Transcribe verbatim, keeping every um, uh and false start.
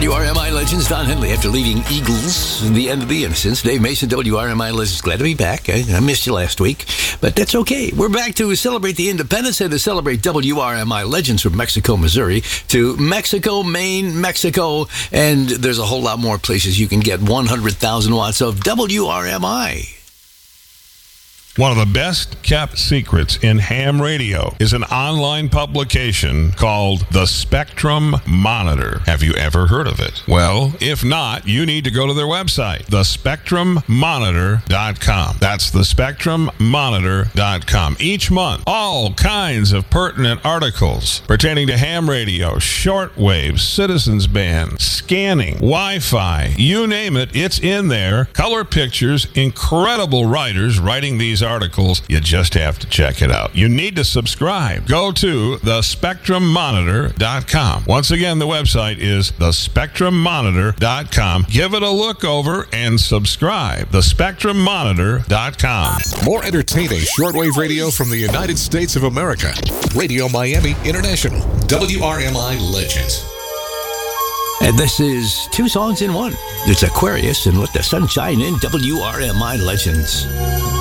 W R M I Legends, Don Henley, after leading Eagles in the end of the Innocents. Dave Mason, W R M I Legends, glad to be back. I, I missed you last week, but that's okay. We're back to celebrate the independence and to celebrate W R M I Legends from Mexico, Missouri to Mexico, Maine, Mexico, and there's a whole lot more places you can get one hundred thousand watts of W R M I. One of the best kept secrets in ham radio is an online publication called The Spectrum Monitor. Have you ever heard of it? Well, if not, you need to go to their website, the spectrum monitor dot com. That's the spectrum monitor dot com. Each month, all kinds of pertinent articles pertaining to ham radio, shortwave, citizens band, scanning, Wi-Fi, you name it, it's in there. Color pictures, incredible writers writing these articles. You just have to check it out. You need to subscribe. Go to the spectrum monitor dot com. Once again, the website is the spectrum monitor dot com. Give it a look over and subscribe. the spectrum monitor dot com. More entertaining shortwave radio from the United States of America. Radio Miami International. W R M I Legends. And this is two songs in one. It's Aquarius and Let the Sun Shine in W R M I Legends.